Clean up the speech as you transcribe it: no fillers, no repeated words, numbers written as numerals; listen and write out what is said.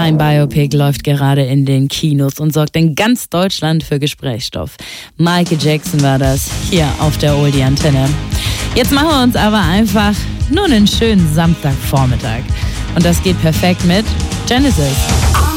Sein Biopic läuft gerade in den Kinos und sorgt in ganz Deutschland für Gesprächsstoff. Michael Jackson war das, hier auf der Oldie-Antenne. Jetzt machen wir uns aber einfach nur einen schönen Samstagvormittag. Und das geht perfekt mit Genesis.